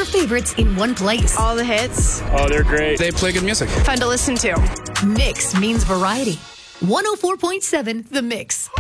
your favorites in one place. All the hits. Oh, they're great. They play good music. Fun to listen to. Mix means variety. 104.7 The Mix.